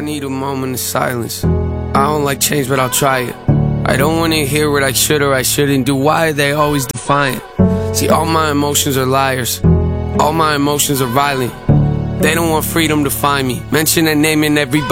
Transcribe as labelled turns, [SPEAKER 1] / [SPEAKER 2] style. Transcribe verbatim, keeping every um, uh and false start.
[SPEAKER 1] need a moment of silence. I don't like change, but I'll try it. I don't wanna hear what I should or I shouldn't do. Why are they always defiant? See, all my emotions are liars. All my emotions are violent. They don't want freedom to find me. Mention a name and everybody